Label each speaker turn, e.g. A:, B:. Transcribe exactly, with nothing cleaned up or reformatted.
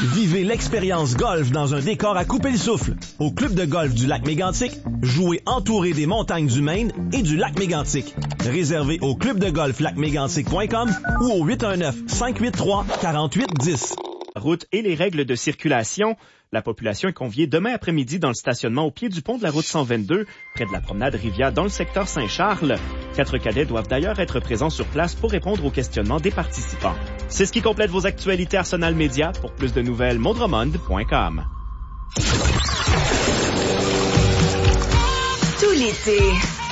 A: Vivez l'expérience golf dans un décor à couper le souffle. Au club de golf du lac Mégantic, jouez entouré des montagnes du Maine et du lac Mégantic. Réservé au club de golf lac mégantic point com ou au huit un neuf, cinq huit trois, quatre huit un zéro.
B: Route et les règles de circulation. La population est conviée demain après-midi dans le stationnement au pied du pont de la route cent vingt-deux, près de la promenade Rivière dans le secteur Saint-Charles. Quatre cadets doivent d'ailleurs être présents sur place pour répondre aux questionnements des participants. C'est ce qui complète vos actualités Arsenal Média. Pour plus de nouvelles, mondremonde point com.
C: Tout l'été,